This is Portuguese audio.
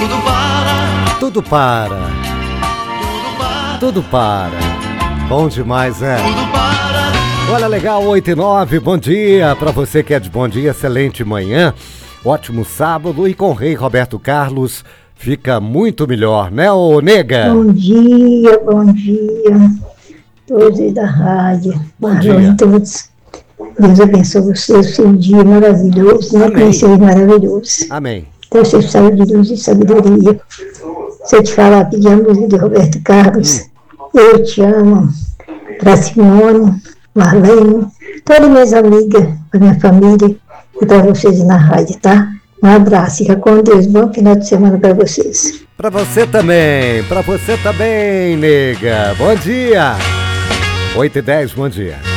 Tudo para. Tudo para. Bom demais, né? Olha, legal, 8 e 9, bom dia. Pra você que é de bom dia, excelente manhã. Ótimo sábado. E com o Rei Roberto Carlos fica muito melhor, né, ô nega? Bom dia, todos da rádio. Bom dia. A todos. Deus abençoe vocês, seu dia maravilhoso, né? Conhecer maravilhoso. Amém. Então, você saúde, luz e sabedoria. Se eu te falar, pedir a música de Roberto Carlos, Eu Te Amo, para Simone, Marlene, todas minhas amigas, para minha família e para vocês na rádio, tá? Um abraço, fica com Deus, bom final de semana para vocês. Para você também, nega. Bom dia. 8 e 10, bom dia.